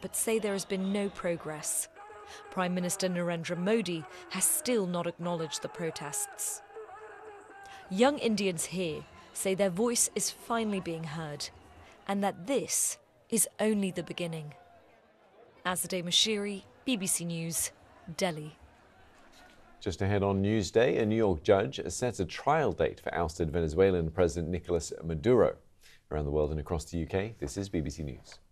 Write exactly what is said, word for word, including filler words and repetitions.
but say there has been no progress. Prime Minister Narendra Modi has still not acknowledged the protests. Young Indians here say their voice is finally being heard, and that this is only the beginning. Azadeh Mashiri, B B C News, Delhi. Just ahead on Newsday, a New York judge sets a trial date for ousted Venezuelan President Nicolas Maduro. Around the world and across the U K, this is B B C News.